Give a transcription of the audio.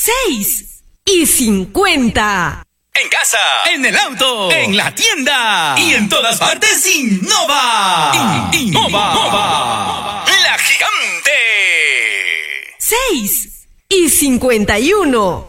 6:50. En casa, en el auto, en la tienda y en todas partes, innova. Innova. La gigante. 6:51.